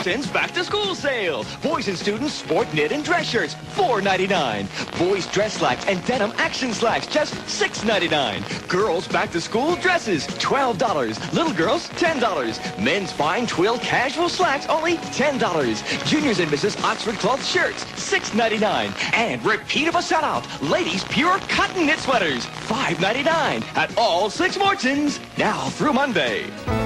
Morton's back-to-school sale. Boys and students sport knit and dress shirts, $4.99. Boys dress slacks and denim action slacks, just $6.99. Girls back-to-school dresses, $12. Little girls, $10. Men's fine twill casual slacks, only $10. Juniors and Mrs. Oxford cloth shirts, $6.99. And repeat of a sellout, ladies pure cotton knit sweaters, $5.99 at all 6 Mortons, now through Monday.